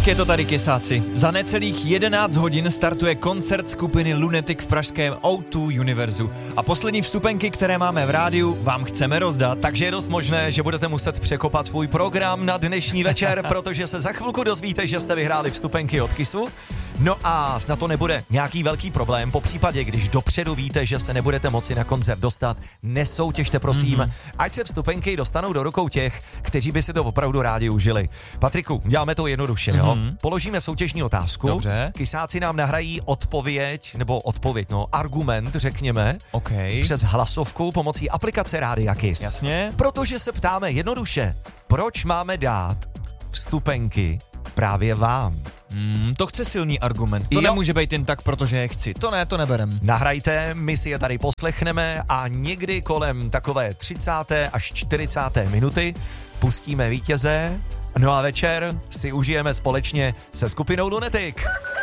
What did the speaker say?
Tak je to tady, Kysáci. Za necelých 11 hodin startuje koncert skupiny Lunatic v pražském O2 Univerzu. A poslední vstupenky, které máme v rádiu, vám chceme rozdat. Takže je dost možné, že budete muset překopat svůj program na dnešní večer, protože se za chvilku dozvíte, že jste vyhráli vstupenky od Kissu. No a snad to nebude nějaký velký problém. Po případě, když dopředu víte, že se nebudete moci na koncert dostat, nesoutěžte prosím, ať se vstupenky dostanou do rukou těch, kteří by si to opravdu rádi užili. Patriku, děláme to jednoduše, jo? Položíme soutěžní otázku. Dobře. Kysáci nám nahrají argument, řekněme, přes hlasovku pomocí aplikace Rádia Kiss. Jasně. Protože se ptáme jednoduše, proč máme dát vstupenky právě vám? To chce silný argument. To Jo. nemůže být jen tak, protože je chci. To neberem. Nahrajte, my si je tady poslechneme a někdy kolem takové 30. až 40. minuty pustíme vítěze. No a večer si užijeme společně se skupinou Lunatic.